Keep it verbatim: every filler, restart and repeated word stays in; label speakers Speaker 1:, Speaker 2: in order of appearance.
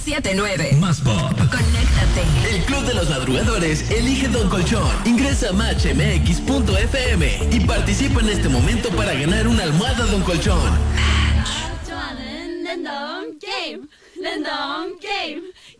Speaker 1: siete nueve.
Speaker 2: Más pop.
Speaker 1: Conéctate.
Speaker 3: El Club de los Madrugadores elige Don Colchón. Ingresa a match m x punto f m y participa en este momento para ganar una almohada Don Colchón.
Speaker 4: 좋아하는 랜덤 게임 랜덤 게임